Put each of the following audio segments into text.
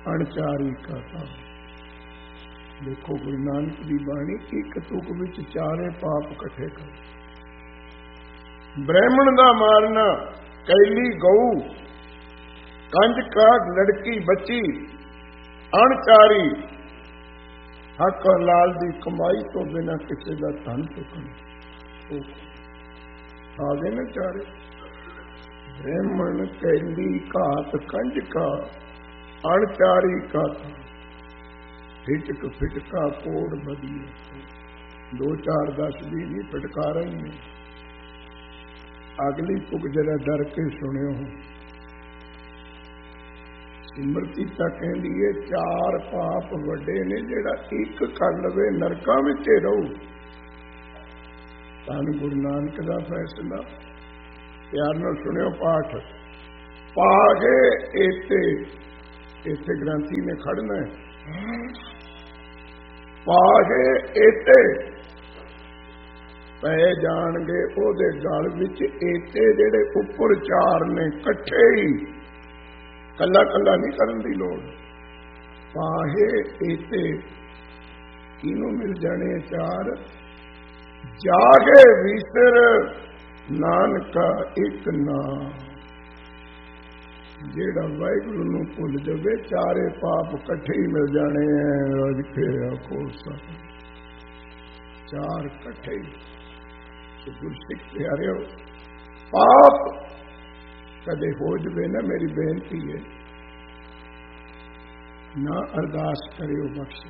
ਅਣਚਾਰੀ ਕਾ ਧਾਮ। ਦੇਖੋ ਗੁਰੂ ਨਾਨਕ ਦੀ ਬਾਣੀ ਇੱਕ ਤੁਕ ਵਿੱਚ ਚਾਰੇ ਪਾਪ ਇਕੱਠੇ ਕਰ। ਬ੍ਰਾਹਮਣ ਦਾ ਮਾਰਨਾ, ਕੈਲੀ ਗਊ, ਕੰਜ ਕਾਗ ਲੜਕੀ ਬੱਚੀ, ਅਣਚਾਰੀ, ਹੱਕ ਲਾਲ ਦੀ ਕਮਾਈ ਤੋਂ ਬਿਨਾਂ ਕਿਸੇ ਦਾ ਧਨ ਚੁੱਕਣਾ, ਆ ਗਏ ਨਾ ਚਾਰੇ। ਬ੍ਰਾਹਮਣ, ਕੈਲੀ, ਘਾਤ, ਕੰਜ ਕਾ, ਅਣਚਾਰੀ ਕਾ ਧਨ। ਫਿਟਕ ਫਿਟਕਾ ਕੋੜ ਬਦੀਏ, 2 4 10 20 ਨਹੀਂ, ਫਟਕਾਰਾ ਹੀ ਨਹੀਂ। ਅਗਲੀ ਤੁਕ ਜਰਾ ਡਰ ਕੇ ਸੁਣਿਓ। ਸਿਮਰਤੀ ਤਾਂ ਕਹਿੰਦੀ ਏ 4 ਪਾਪ ਵੱਡੇ ਨੇ, ਜਿਹੜਾ ਇੱਕ ਕਰ ਲਵੇ ਨਰਕਾਂ ਵਿੱਚ ਰਹੂ। ਧੰਨ ਗੁਰੂ ਨਾਨਕ ਦਾ ਫੈਸਲਾ। ਪਿਆਰ ਨਾਲ ਸੁਣਿਓ ਪਾਠ। ਪਾਗੇ ਏਤੇ, ਇੱਥੇ ਗ੍ਰੰਥੀ ਨੇ ਖੜਨਾ ਹੈ। ਪਾਗੇ ਏਤੇ, ਪੈ ਜਾਣਗੇ ਉਹਦੇ ਗਲ ਵਿੱਚ ਏਤੇ, ਜਿਹੜੇ ਉੱਪਰ 4 ਨੇ ਇਕੱਠੇ ਹੀ, ਕੱਲਾ ਕੱਲਾ ਨਹੀਂ ਕਰਨ ਦੀ ਲੋੜ। ਪਾਹੇ ਏਤੇ, ਕਿਹਨੂੰ ਮਿਲ ਜਾਣੇ 4? ਜਾਗੇ ਵਿਸਰ ਨਾਨਕਾ ਇੱਕ ਨਾਮ। ਜਿਹੜਾ ਵਾਹਿਗੁਰੂ ਨੂੰ ਭੁੱਲ ਜਾਵੇ, 4 ਪਾਪ ਇਕੱਠੇ ਹੀ ਮਿਲ ਜਾਣੇ ਐ। ਲਿਖਿਆ ਕੋਸਾ 4 ਇਕੱਠੇ ਹੀ। ਗੁਰਸਿੱਖ ਪਿਆਰਿਓ, ਪਾਪ ਕਦੇ ਹੋ ਜਵੇ ਨਾ, ਮੇਰੀ ਬੇਨਤੀ ਹੈ, ਨਾ ਅਰਦਾਸ ਕਰਿਓ ਬਖਸ਼,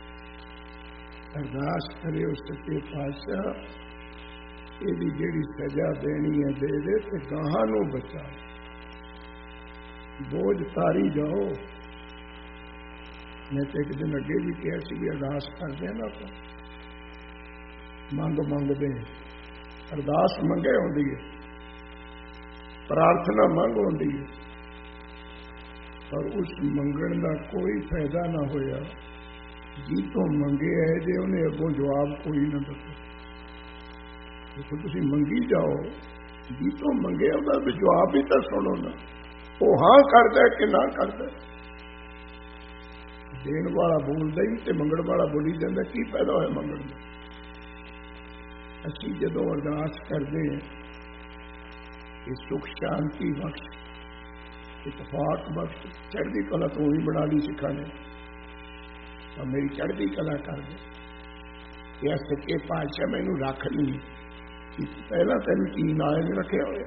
ਅਰਦਾਸ ਕਰਿਓ ਸੱਚੇ ਪਾਤਸ਼ਾਹ ਇਹਦੀ ਜਿਹੜੀ ਸਜ਼ਾ ਦੇਣੀ ਹੈ ਦੇ ਦੇ, ਤੇ ਗਾਹਾਂ ਨੂੰ ਬਚਾ। ਬੋਝ ਤਾਰੀ ਜਾਓ। ਮੈਂ ਤੇ ਇੱਕ ਦਿਨ ਅੱਗੇ ਵੀ ਕਿਹਾ ਸੀ ਵੀ ਅਰਦਾਸ ਕਰਦੇ ਆ ਨਾ ਆਪਾਂ, ਮੰਗਦੇ, ਅਰਦਾਸ ਮੰਗੇ ਹੁੰਦੀ ਹੈ, ਪ੍ਰਾਰਥਨਾ ਮੰਗ ਹੁੰਦੀ ਹੈ, ਪਰ ਉਸ ਮੰਗਣ ਦਾ ਕੋਈ ਫਾਇਦਾ ਨਾ ਹੋਇਆ ਜੀ ਤੋਂ ਮੰਗੇ ਹੈ ਜੇ ਉਹਨੇ ਅੱਗੋਂ ਜਵਾਬ ਕੋਈ ਨਾ ਦਿੱਤਾ। ਦੇਖੋ ਤੁਸੀਂ ਮੰਗੀ ਜਾਓ, ਜੀ ਤੋਂ ਮੰਗੇ ਉਹਦਾ ਵੀ ਜਵਾਬ ਹੀ ਤਾਂ ਸੁਣੋ ਨਾ। ਉਹ ਹਾਂ ਕਰਦਾ ਕਿ ਨਾ ਕਰਦਾ। ਦੇਣ ਵਾਲਾ ਬੋਲਦਾ ਹੀ ਤੇ ਮੰਗਣ ਵਾਲਾ ਬੋਲੀ ਜਾਂਦਾ, ਕੀ ਫਾਇਦਾ ਹੋਇਆ ਮੰਗਣ ਦਾ। ਅਸੀਂ ਜਦੋਂ ਅਰਦਾਸ ਕਰਦੇ ਹਾਂ ਕਿ ਸੁਖ ਸ਼ਾਂਤੀ ਬਖਸ਼, ਇਤਫਾਕ ਬਖਸ਼, ਚੜ੍ਹਦੀ ਕਲਾ ਤੋਂ ਹੀ ਬਣਾ ਲਈ ਸਿੱਖਾਂ ਨੇ, ਤਾਂ ਮੇਰੀ ਚੜ੍ਹਦੀ ਕਲਾ ਕਰ ਦੇ। ਇਹ ਸੱਚੇ ਪਾਤਸ਼ਾਹ ਮੈਨੂੰ ਰੱਖ ਲਈ, ਪਹਿਲਾਂ ਤੈਨੂੰ ਕੀ ਨਾਮ ਰੱਖਿਆ ਹੋਇਆ,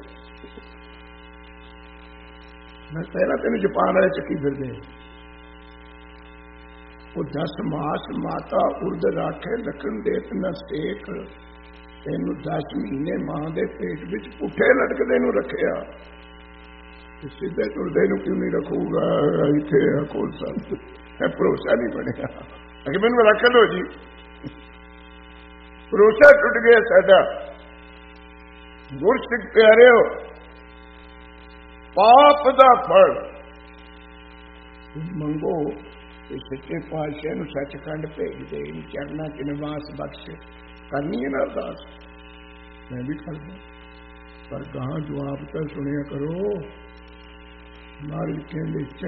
ਮੈਂ ਪਹਿਲਾਂ ਤੈਨੂੰ ਜਪਾਨ ਵਾਲੇ ਚੱਕੀ ਫਿਰਦੇ। ਉਹ 10 ਮਾਸ ਮਾਤਾ ਉਰਦ ਰਾਖੇ, ਲਖਣ ਦੇਤ ਨਾ ਸੇਕ। ਤੈਨੂੰ 10 ਮਹੀਨੇ ਮਾਂ ਦੇ ਪੇਟ ਵਿੱਚ ਪੁੱਠੇ ਲਟਕਦੇ ਨੂੰ ਰੱਖਿਆ, ਤੇ ਸਿੱਧੇ ਤੁਰਦੇ ਨੂੰ ਕਿਉਂ ਨਹੀਂ ਰੱਖੂਗਾ। ਇੱਥੇ ਕੋਲ ਸੰਤ ਇਹ ਭਰੋਸਾ ਨਹੀਂ ਬਣਿਆ ਕਿ ਮੈਨੂੰ ਰੱਖ ਲਓ ਜੀ। ਭਰੋਸਾ ਟੁੱਟ ਗਿਆ ਸਾਡਾ। ਗੁਰਸਿੱਖ ਪਿਆਰਿਓ, ਪਾਪ ਦਾ ਫਲ ਮੰਗੋ ਤੇ ਸੱਚੇ ਪਾਤਸ਼ਾਹ ਨੂੰ ਸੱਚਖੰਡ ਭੇਜ ਦੇ, ਚਰਨਾਂ 'ਚ ਨਿਵਾਸ ਬਖਸ਼। ਕਰਨੀ ਹੈ ਨਾ ਅਰਦਾਸ, ਮੈਂ ਵੀ ਕਰਦਾ, ਪਰ ਗਾਹਾਂ ਜਵਾਬ ਤਾਂ ਸੁਣਿਆ ਕਰੋ। ਮਹਾਰਾਜ ਕਹਿੰਦੇ